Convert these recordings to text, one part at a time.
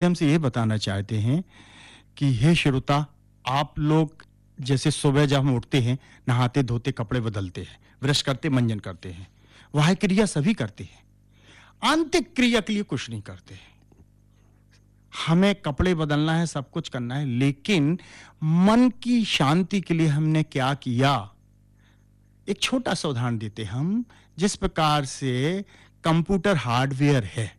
माध्यम से ये बताना चाहते हैं कि हे श्रोता, आप लोग जैसे सुबह जब हम उठते हैं, नहाते धोते कपड़े बदलते हैं, ब्रश करते मंजन करते हैं, वह क्रिया सभी करते हैं, आंतरिक क्रिया के लिए कुछ नहीं करते हैं। हमें कपड़े बदलना है, सब कुछ करना है, लेकिन मन की शांति के लिए हमने क्या किया? एक छोटा सा उदाहरण देते हम। जिस प्रकार से कंप्यूटर हार्डवेयर है,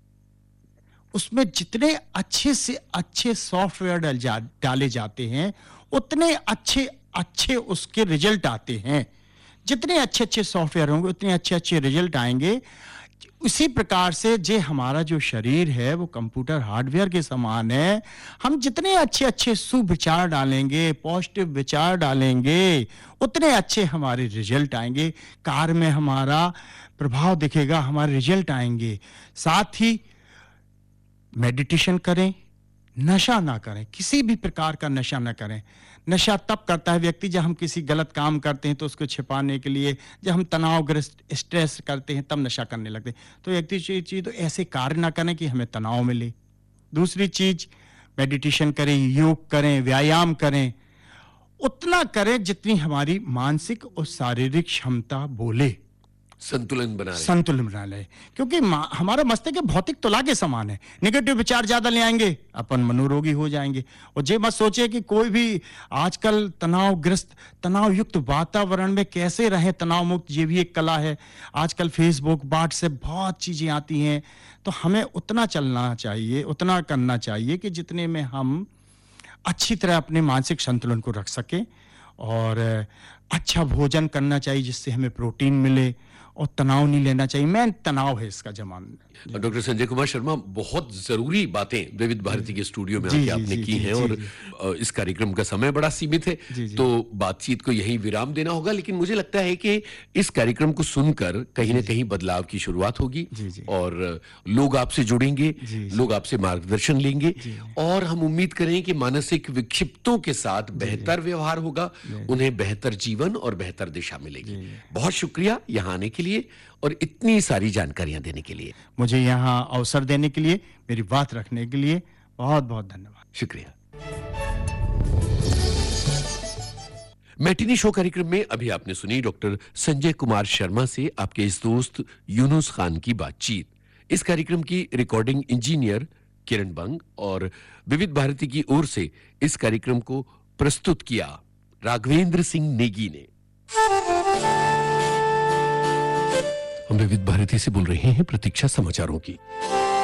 उसमें जितने अच्छे से अच्छे सॉफ्टवेयर डाले जाते हैं, उतने अच्छे अच्छे उसके रिजल्ट आते हैं। जितने अच्छे अच्छे सॉफ्टवेयर होंगे, उतने अच्छे अच्छे रिजल्ट आएंगे। उसी प्रकार से जे हमारा जो शरीर है वो कंप्यूटर हार्डवेयर के समान है। हम जितने अच्छे अच्छे शुभ विचार डालेंगे, पॉजिटिव विचार डालेंगे, उतने अच्छे हमारे रिजल्ट आएंगे। कार्य में हमारा प्रभाव दिखेगा, हमारे रिजल्ट आएंगे। साथ ही मेडिटेशन करें, नशा ना करें, किसी भी प्रकार का नशा ना करें। नशा तब करता है व्यक्ति जब हम किसी गलत काम करते हैं तो उसको छिपाने के लिए, जब हम तनावग्रस्त स्ट्रेस करते हैं तब नशा करने लगते हैं। तो व्यक्ति चीज तो ऐसे कार्य ना करें कि हमें तनाव मिले। दूसरी चीज, मेडिटेशन करें, योग करें, व्यायाम करें, उतना करें जितनी हमारी मानसिक और शारीरिक क्षमता बोले। संतुलन बना ले, क्योंकि हमारा मस्तिष्क भौतिक तुला के समान है। नेगेटिव विचार ज्यादा ले आएंगे, अपन मनोरोगी हो जाएंगे। और ये मत सोचे कि कोई भी आजकल तनावग्रस्त, तनावयुक्त वातावरण में कैसे रहे, तनाव मुक्त, ये भी एक कला है। आजकल फेसबुक, व्हाट्सएप, बहुत चीजें आती हैं। तो हमें उतना चलना चाहिए, उतना करना चाहिए कि जितने में हम अच्छी तरह अपने मानसिक संतुलन को रख सकें। और अच्छा भोजन करना चाहिए जिससे हमें प्रोटीन मिले, और तनाव नहीं लेना चाहिए। मेन तनाव है इसका जमाना। डॉक्टर संजय कुमार शर्मा, बहुत जरूरी बातें विविध भारती के स्टूडियो में आके आपने की हैं। और इस कार्यक्रम का समय बड़ा सीमित है, तो बातचीत को यहीं विराम देना होगा। लेकिन मुझे लगता है कि इस कार्यक्रम को सुनकर कहीं ना कहीं बदलाव की शुरुआत होगी, और लोग आपसे जुड़ेंगे, लोग आपसे मार्गदर्शन लेंगे, और हम उम्मीद करें कि मानसिक विक्षिप्तों के साथ बेहतर व्यवहार होगा, उन्हें बेहतर जीवन और बेहतर दिशा मिलेगी। बहुत शुक्रिया यहाँ आने के लिए और इतनी सारी जानकारियां देने के लिए। मुझे यहाँ अवसर देने के लिए, मेरी बात रखने के लिए बहुत बहुत धन्यवाद। शुक्रिया। मैटिनी शो कार्यक्रम में अभी आपने सुनी डॉक्टर संजय कुमार शर्मा से आपके इस दोस्त यूनुस खान की बातचीत। इस कार्यक्रम की रिकॉर्डिंग इंजीनियर किरण बंग और विविध भारती की ओर से इस कार्यक्रम को प्रस्तुत किया राघवेंद्र सिंह नेगी ने। हम विविध भारती से बोल रहे हैं प्रतीक्षा समाचारों की।